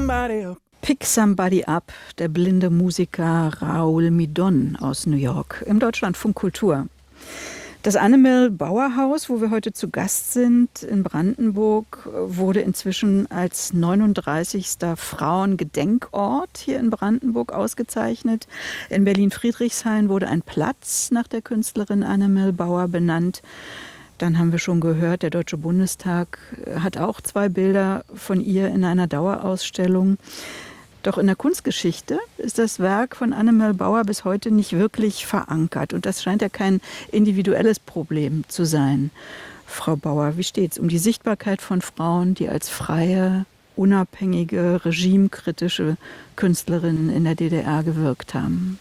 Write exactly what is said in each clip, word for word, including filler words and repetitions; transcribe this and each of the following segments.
somebody up. Pick Somebody Up, der blinde Musiker Raoul Midon aus New York im Deutschlandfunk Kultur. Das Annemel Bauer Haus, wo wir heute zu Gast sind in Brandenburg, wurde inzwischen als neununddreißigster Frauengedenkort hier in Brandenburg ausgezeichnet. In Berlin-Friedrichshain wurde ein Platz nach der Künstlerin Annemel Bauer benannt. Dann haben wir schon gehört, der Deutsche Bundestag hat auch zwei Bilder von ihr in einer Dauerausstellung. Doch in der Kunstgeschichte ist das Werk von Annemel Bauer bis heute nicht wirklich verankert. Und das scheint ja kein individuelles Problem zu sein. Frau Bauer, wie steht's um die Sichtbarkeit von Frauen, die als freie, unabhängige, regimekritische Künstlerinnen in der D D R gewirkt haben?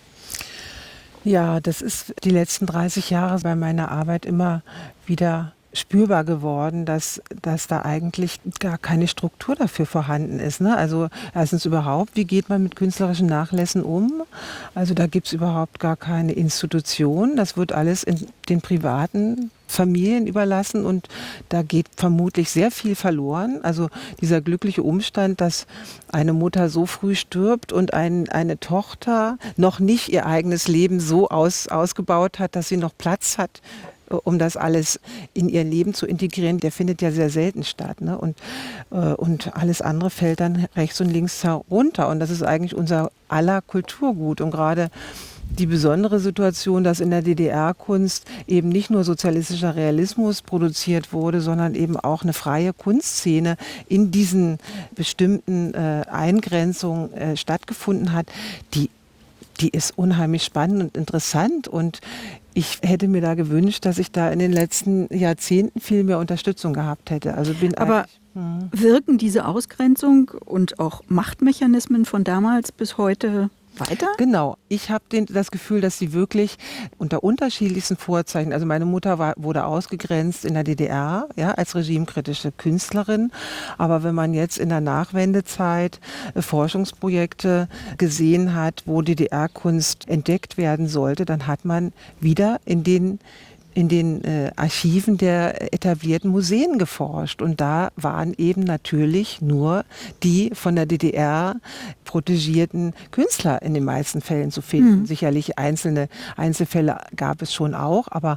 Ja, das ist die letzten dreißig Jahre bei meiner Arbeit immer wieder spürbar geworden, dass, dass da eigentlich gar keine Struktur dafür vorhanden ist. Ne? Also erstens überhaupt, wie geht man mit künstlerischen Nachlässen um? Also da gibt es überhaupt gar keine Institution. Das wird alles in den privaten Familien überlassen und da geht vermutlich sehr viel verloren. Also dieser glückliche Umstand, dass eine Mutter so früh stirbt und ein, eine Tochter noch nicht ihr eigenes Leben so aus, ausgebaut hat, dass sie noch Platz hat, um das alles in ihr Leben zu integrieren, der findet ja sehr selten statt. Ne? Und, äh, und alles andere fällt dann rechts und links herunter. Und das ist eigentlich unser aller Kulturgut. Und gerade die besondere Situation, dass in der D D R-Kunst eben nicht nur sozialistischer Realismus produziert wurde, sondern eben auch eine freie Kunstszene in diesen bestimmten äh, Eingrenzungen äh, stattgefunden hat, die Die ist unheimlich spannend und interessant und ich hätte mir da gewünscht, dass ich da in den letzten Jahrzehnten viel mehr Unterstützung gehabt hätte. Also bin Aber hm. wirken diese Ausgrenzung und auch Machtmechanismen von damals bis heute weiter? Genau. Ich habe das Gefühl, dass sie wirklich unter unterschiedlichsten Vorzeichen, also meine Mutter war, wurde ausgegrenzt in der D D R, ja, als regimekritische Künstlerin. Aber wenn man jetzt in der Nachwendezeit äh, Forschungsprojekte gesehen hat, wo D D R-Kunst entdeckt werden sollte, dann hat man wieder in den in den äh, Archiven der etablierten Museen geforscht. Und da waren eben natürlich nur die von der D D R protegierten Künstler in den meisten Fällen zu finden. Mhm. Sicherlich einzelne Einzelfälle gab es schon auch, aber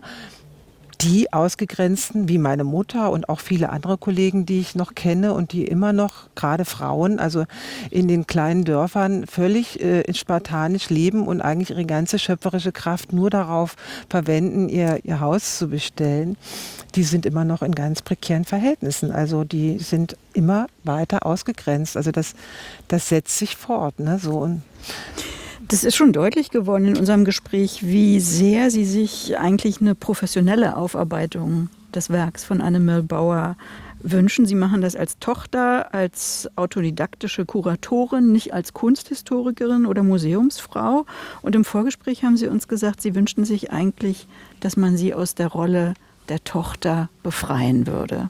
die Ausgegrenzten, wie meine Mutter und auch viele andere Kollegen, die ich noch kenne und die immer noch, gerade Frauen, also in den kleinen Dörfern völlig äh, spartanisch leben und eigentlich ihre ganze schöpferische Kraft nur darauf verwenden, ihr, ihr Haus zu bestellen, die sind immer noch in ganz prekären Verhältnissen. Also die sind immer weiter ausgegrenzt. Also das, das setzt sich fort. Ne? So und Das ist schon deutlich geworden in unserem Gespräch, wie sehr Sie sich eigentlich eine professionelle Aufarbeitung des Werks von Annemel Bauer wünschen. Sie machen das als Tochter, als autodidaktische Kuratorin, nicht als Kunsthistorikerin oder Museumsfrau. Und im Vorgespräch haben Sie uns gesagt, Sie wünschten sich eigentlich, dass man Sie aus der Rolle der Tochter befreien würde.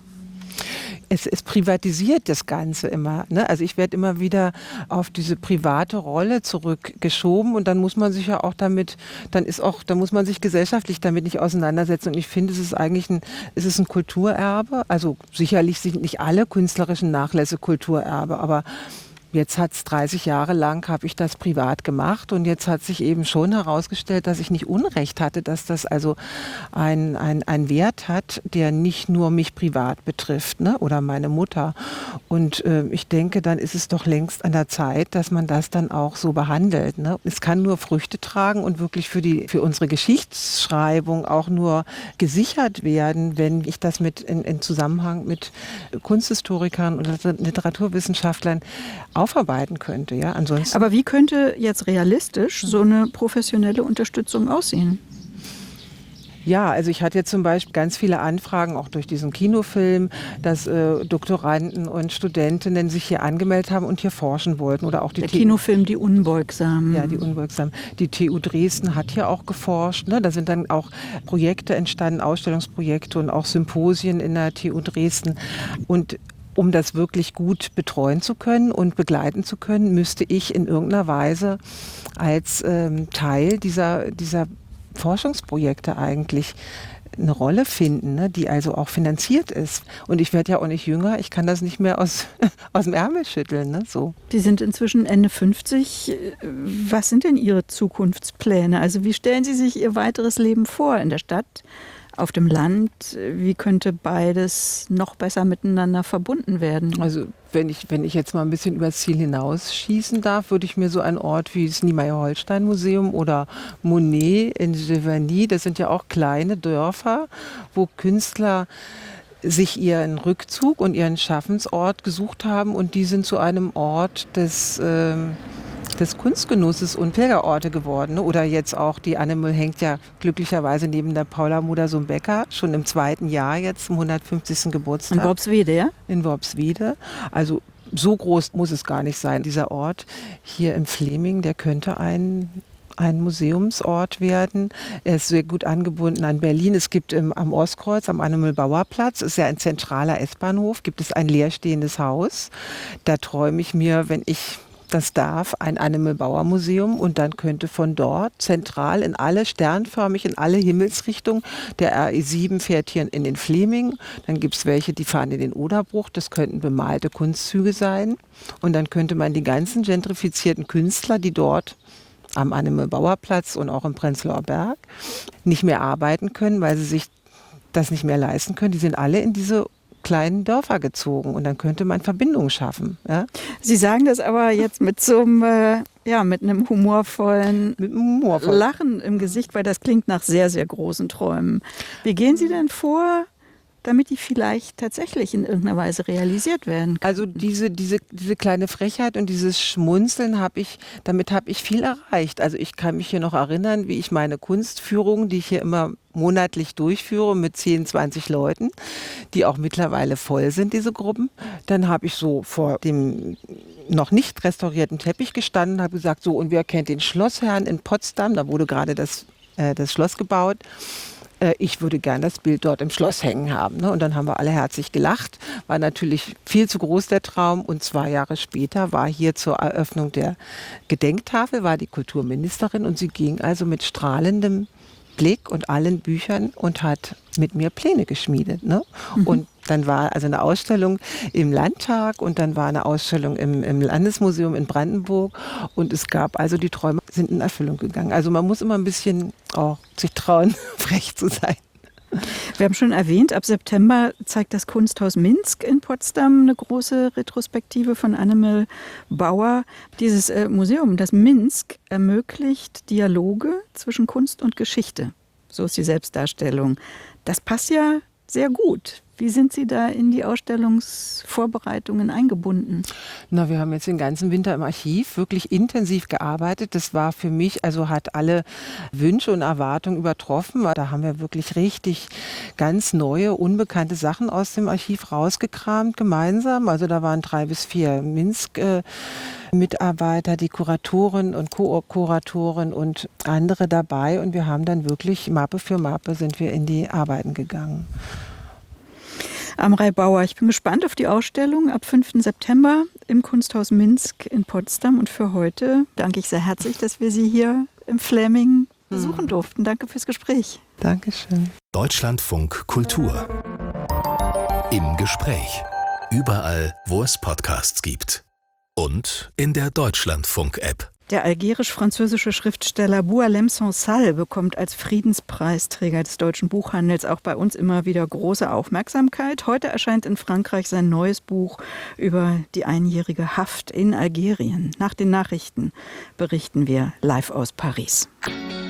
Es, es privatisiert das Ganze immer. Ne? Also ich werde immer wieder auf diese private Rolle zurückgeschoben und dann muss man sich ja auch damit, dann ist auch, da muss man sich gesellschaftlich damit nicht auseinandersetzen. Und ich finde, es ist eigentlich ein, es ist ein Kulturerbe. Also sicherlich sind nicht alle künstlerischen Nachlässe Kulturerbe, aber jetzt hat es dreißig Jahre lang, habe ich das privat gemacht und jetzt hat sich eben schon herausgestellt, dass ich nicht Unrecht hatte, dass das also ein, ein, ein Wert hat, der nicht nur mich privat betrifft, ne, oder meine Mutter. Und äh, ich denke, dann ist es doch längst an der Zeit, dass man das dann auch so behandelt. Ne. Es kann nur Früchte tragen und wirklich für, die, für unsere Geschichtsschreibung auch nur gesichert werden, wenn ich das mit in, in Zusammenhang mit Kunsthistorikern und Literaturwissenschaftlern aufarbeiten könnte. Ja? Ansonsten Aber wie könnte jetzt realistisch so eine professionelle Unterstützung aussehen? Ja, also ich hatte jetzt zum Beispiel ganz viele Anfragen, auch durch diesen Kinofilm, dass äh, Doktoranden und Studentinnen sich hier angemeldet haben und hier forschen wollten. Oder auch die Der T- Kinofilm Die Unbeugsamen. Ja, die Unbeugsamen. Die T U Dresden hat hier auch geforscht. Ne? Da sind dann auch Projekte entstanden, Ausstellungsprojekte und auch Symposien in der T U Dresden. Und um das wirklich gut betreuen zu können und begleiten zu können, müsste ich in irgendeiner Weise als ähm, Teil dieser, dieser Forschungsprojekte eigentlich eine Rolle finden, ne, die also auch finanziert ist. Und ich werde ja auch nicht jünger, ich kann das nicht mehr aus, aus dem Ärmel schütteln. Ne, so. Sie sind inzwischen Ende fünfzig. Was sind denn Ihre Zukunftspläne? Also wie stellen Sie sich Ihr weiteres Leben vor in der Stadt, auf dem Land? Wie könnte beides noch besser miteinander verbunden werden? Also wenn ich, wenn ich jetzt mal ein bisschen übers Ziel hinausschießen darf, würde ich mir so einen Ort wie das Niemeyer-Holstein-Museum oder Monet in Giverny, das sind ja auch kleine Dörfer, wo Künstler sich ihren Rückzug und ihren Schaffensort gesucht haben und die sind zu einem Ort des... Ähm, des Kunstgenusses und Pilgerorte geworden. Oder jetzt auch, die Animal hängt ja glücklicherweise neben der Paula Modersohn-Becker, schon im zweiten Jahr jetzt, zum hundertfünfzigsten Geburtstag. In Worpswede, ja? In Worpswede. Also so groß muss es gar nicht sein. Dieser Ort hier im Fleming, der könnte ein... ein Museumsort werden. Er ist sehr gut angebunden an Berlin. Es gibt im, am Ostkreuz, am Annemel-Bauer-Platz, ist ja ein zentraler S-Bahnhof, gibt es ein leerstehendes Haus. Da träume ich mir, wenn ich das darf, ein Annemel-Bauer-Museum und dann könnte von dort zentral in alle, sternförmig in alle Himmelsrichtungen, der R E sieben fährt hier in den Fleming, dann gibt es welche, die fahren in den Oderbruch, das könnten bemalte Kunstzüge sein und dann könnte man die ganzen gentrifizierten Künstler, die dort am Annemel-Bauer-Platz und auch im Prenzlauer Berg nicht mehr arbeiten können, weil sie sich das nicht mehr leisten können, die sind alle in diese kleinen Dörfer gezogen und dann könnte man Verbindungen schaffen. Ja? Sie sagen das aber jetzt mit so einem, äh, ja, mit einem humorvollen mit einem humorvollen Lachen im Gesicht, weil das klingt nach sehr, sehr großen Träumen. Wie gehen Sie denn vor, damit die vielleicht tatsächlich in irgendeiner Weise realisiert werden können? Also diese, diese, diese kleine Frechheit und dieses Schmunzeln habe ich, damit habe ich viel erreicht. Also ich kann mich hier noch erinnern, wie ich meine Kunstführungen, die ich hier immer monatlich durchführe mit zehn, zwanzig Leuten, die auch mittlerweile voll sind, diese Gruppen. Dann habe ich so vor dem noch nicht restaurierten Teppich gestanden, habe gesagt, so und wer kennt den Schlossherrn in Potsdam? Da wurde gerade das, äh, das Schloss gebaut. Ich würde gern das Bild dort im Schloss hängen haben. Ne? Und dann haben wir alle herzlich gelacht. War natürlich viel zu groß der Traum. Und zwei Jahre später war hier zur Eröffnung der Gedenktafel, war die Kulturministerin. Und sie ging also mit strahlendem Blick und allen Büchern und hat mit mir Pläne geschmiedet. Ne? Mhm. Und dann war also eine Ausstellung im Landtag und dann war eine Ausstellung im, im Landesmuseum in Brandenburg und es gab also, die Träume sind in Erfüllung gegangen. Also man muss immer ein bisschen auch sich trauen, frech zu sein. Wir haben schon erwähnt, ab September zeigt das Kunsthaus Minsk in Potsdam eine große Retrospektive von Annemel Bauer. Dieses äh, Museum, das Minsk, ermöglicht Dialoge zwischen Kunst und Geschichte. So ist die Selbstdarstellung. Das passt ja sehr gut. Wie sind Sie da in die Ausstellungsvorbereitungen eingebunden? Na, wir haben jetzt den ganzen Winter im Archiv wirklich intensiv gearbeitet. Das war für mich, also hat alle Wünsche und Erwartungen übertroffen. Da haben wir wirklich richtig ganz neue, unbekannte Sachen aus dem Archiv rausgekramt gemeinsam. Also da waren drei bis vier Minsk-Mitarbeiter, die Kuratoren und Co-Kuratoren und andere dabei. Und wir haben dann wirklich Mappe für Mappe sind wir in die Arbeiten gegangen. Amrei Bauer, ich bin gespannt auf die Ausstellung ab fünften September im Kunsthaus Minsk in Potsdam. Und für heute danke ich sehr herzlich, dass wir Sie hier im Fleming besuchen durften. Danke fürs Gespräch. Dankeschön. Deutschlandfunk Kultur. Im Gespräch. Überall, wo es Podcasts gibt. Und in der Deutschlandfunk-App. Der algerisch-französische Schriftsteller Boualem Sansal bekommt als Friedenspreisträger des deutschen Buchhandels auch bei uns immer wieder große Aufmerksamkeit. Heute erscheint in Frankreich sein neues Buch über die einjährige Haft in Algerien. Nach den Nachrichten berichten wir live aus Paris.